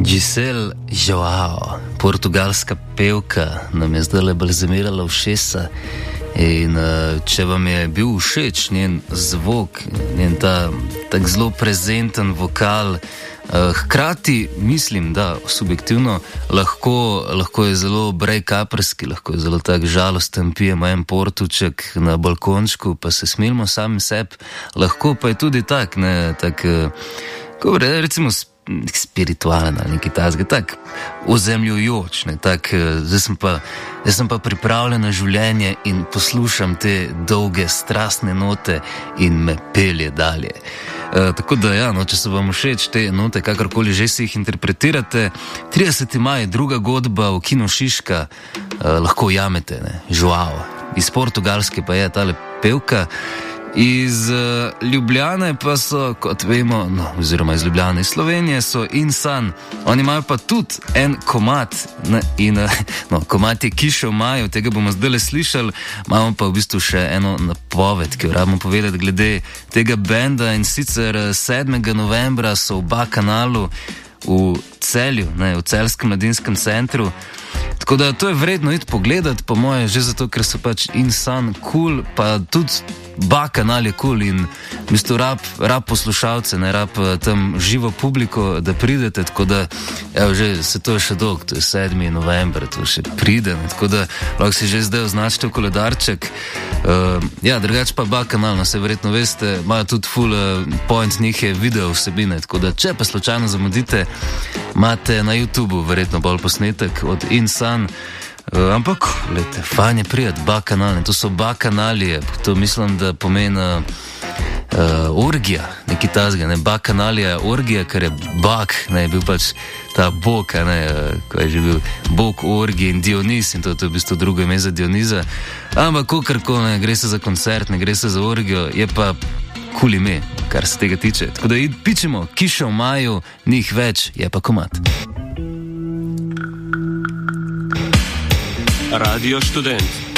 Giselle Joao, portugalska pevka, nam je zdaj le balzamirala ušesa. In če vam je bil všeč njen zvok, njen ta tak zelo prezenten vokal, hkrati mislim, da subjektivno lahko je zelo break-uperski, lahko je zelo tak žalosten, pijemo en portuček na balkončku, pa se smilimo sami sebi, lahko pa je tudi tak, ne, tak, recimo spiritualen ali nekaj tazga, tak ozemljujoč, ne, tak, zdaj sem pa pripravljen na življenje in poslušam te dolge, strastne note in me pelje dalje. Tako da ja, no, če so vam všeč te note, kakorkoli že si jih interpretirate, 30. maj, druga godba v Kino Šiška, lahko jamete, ne, Joao. Iz Portugalske pa je tale pevka. Iz Ljubljane pa so, kot vemo, no, oziroma iz Ljubljane, iz Slovenije so Insan. Oni imajo pa tudi en komad, ne, in no, komad je Kiša v maju, tega bomo zdaj le slišali, imamo pa v bistvu še eno napoved, ki jo rabimo povedati glede tega benda, in sicer 7. novembra so v Bakanalu v Celju, ne, v Celjskem mladinskem centru. Tako da to je vredno iti pogledati, po moje, že zato, ker so pač Insan cool, pa tudi Bakanal je cool in v bistvu rab poslušalce, ne rab tam živo publiko, da pridete, tako da, evo, že se to je še dolgo, to je 7. november, to še pride, ne, tako da lahko si že zdaj označite v koledarček. Ja, drugače pa Bakanal, no, se verjetno veste, imajo tudi full point njih video vsebine, tako da če pa slučajno zamudite, imate na YouTubeu verjetno bolj posnetek od Insan. Ampak, lete, fajn je prijat, Bakanal, to so bakanalije, to mislim, da pomeni orgija, neki tazga, ne, bakanalija, orgija, ker je bak, ne, je bil pač ta bog, ne, ko je že bil bog orgije in Dionis, in to je v bistvu drugo ime za Dioniza, ampak kokarko, ne, gre se za koncert, ne gre se za orgijo, je pa cool ime, kar se tega tiče, tako da pičemo, Kiša v maju, njih več, je pa komad. Radio Študent.